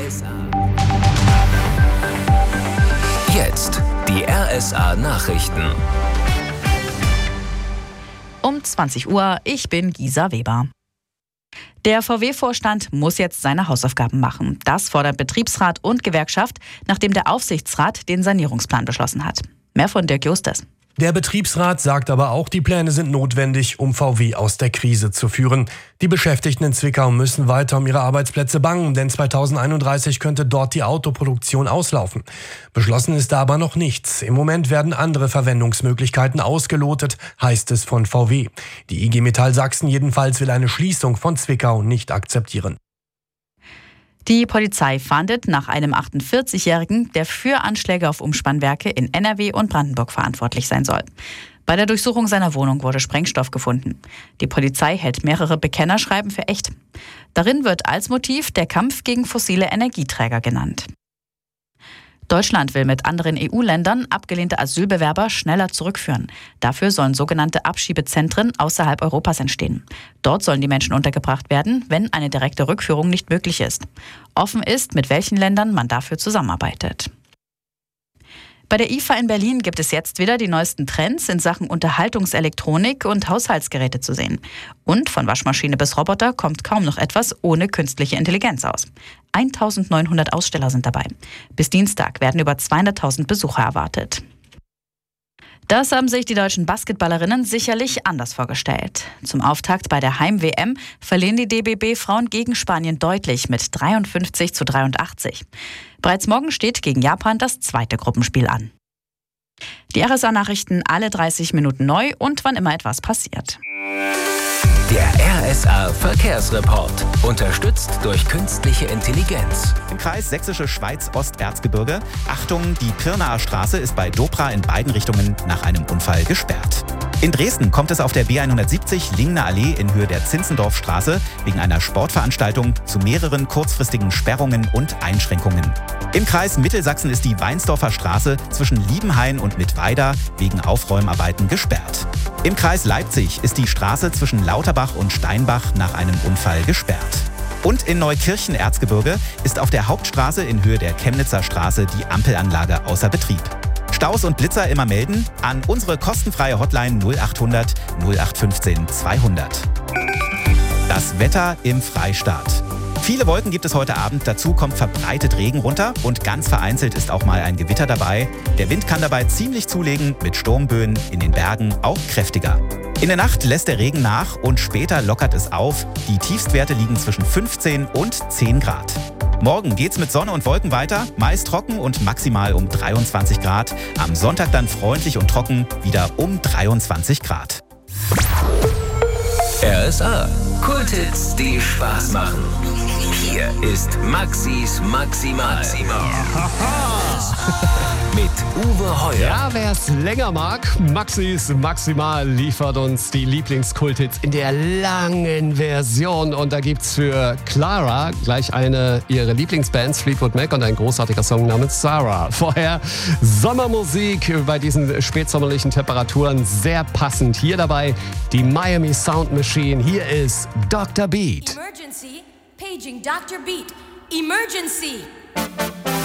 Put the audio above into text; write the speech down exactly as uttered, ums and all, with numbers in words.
S A. Jetzt die R S A-Nachrichten. Um zwanzig Uhr, ich bin Gisa Weber. Der V W-Vorstand muss jetzt seine Hausaufgaben machen. Das fordert Betriebsrat und Gewerkschaft, nachdem der Aufsichtsrat den Sanierungsplan beschlossen hat. Mehr von Dirk Justes. Der Betriebsrat sagt aber auch, die Pläne sind notwendig, um V W aus der Krise zu führen. Die Beschäftigten in Zwickau müssen weiter um ihre Arbeitsplätze bangen, denn zweitausendeinunddreißig könnte dort die Autoproduktion auslaufen. Beschlossen ist da aber noch nichts. Im Moment werden andere Verwendungsmöglichkeiten ausgelotet, heißt es von V W. Die I G Metall Sachsen jedenfalls will eine Schließung von Zwickau nicht akzeptieren. Die Polizei fahndet nach einem achtundvierzigjährigen, der für Anschläge auf Umspannwerke in N R W und Brandenburg verantwortlich sein soll. Bei der Durchsuchung seiner Wohnung wurde Sprengstoff gefunden. Die Polizei hält mehrere Bekennerschreiben für echt. Darin wird als Motiv der Kampf gegen fossile Energieträger genannt. Deutschland will mit anderen E U-Ländern abgelehnte Asylbewerber schneller zurückführen. Dafür sollen sogenannte Abschiebezentren außerhalb Europas entstehen. Dort sollen die Menschen untergebracht werden, wenn eine direkte Rückführung nicht möglich ist. Offen ist, mit welchen Ländern man dafür zusammenarbeitet. Bei der I F A in Berlin gibt es jetzt wieder die neuesten Trends in Sachen Unterhaltungselektronik und Haushaltsgeräte zu sehen. Und von Waschmaschine bis Roboter kommt kaum noch etwas ohne künstliche Intelligenz aus. eintausendneunhundert Aussteller sind dabei. Bis Dienstag werden über zweihunderttausend Besucher erwartet. Das haben sich die deutschen Basketballerinnen sicherlich anders vorgestellt. Zum Auftakt bei der Heim-W M verlieren die D B B-Frauen gegen Spanien deutlich mit dreiundfünfzig zu dreiundachtzig. Bereits morgen steht gegen Japan das zweite Gruppenspiel an. Die R S A-Nachrichten alle dreißig Minuten neu und wann immer etwas passiert. Der R S A-Verkehrsreport. Unterstützt durch künstliche Intelligenz. Im Kreis Sächsische Schweiz-Osterzgebirge. Achtung, die Pirnaer Straße ist bei Dopra in beiden Richtungen nach einem Unfall gesperrt. In Dresden kommt es auf der B hundertsiebzig Lingner Allee in Höhe der Zinzendorfstraße wegen einer Sportveranstaltung zu mehreren kurzfristigen Sperrungen und Einschränkungen. Im Kreis Mittelsachsen ist die Weinsdorfer Straße zwischen Liebenhain und Mittweida wegen Aufräumarbeiten gesperrt. Im Kreis Leipzig ist die Straße zwischen Lauterbach und Steinbach nach einem Unfall gesperrt. Und in Neukirchen-Erzgebirge ist auf der Hauptstraße in Höhe der Chemnitzer Straße die Ampelanlage außer Betrieb. Staus und Blitzer immer melden an unsere kostenfreie Hotline null achthundert null acht fünfzehn zweihundert. Das Wetter im Freistaat. Viele Wolken gibt es heute Abend, dazu kommt verbreitet Regen runter und ganz vereinzelt ist auch mal ein Gewitter dabei. Der Wind kann dabei ziemlich zulegen, mit Sturmböen in den Bergen auch kräftiger. In der Nacht lässt der Regen nach und später lockert es auf. Die Tiefstwerte liegen zwischen fünfzehn und zehn Grad. Morgen geht's mit Sonne und Wolken weiter, meist trocken und maximal um dreiundzwanzig Grad. Am Sonntag dann freundlich und trocken, wieder um dreiundzwanzig Grad. R S A. Kulthits, die Spaß machen. Hier ist Maxis Maximal. Mit Uwe Heuer. Ja, wer es länger mag, Maxis Maximal liefert uns die Lieblingskulthits in der langen Version. Und da gibt's für Clara gleich eine ihrer Lieblingsbands, Fleetwood Mac, und ein großartiger Song namens Sarah. Vorher Sommermusik bei diesen spätsommerlichen Temperaturen, sehr passend. Hier dabei die Miami Sound Machine. Hier ist Doktor Beat. Emergency, paging Doktor Beat. Emergency.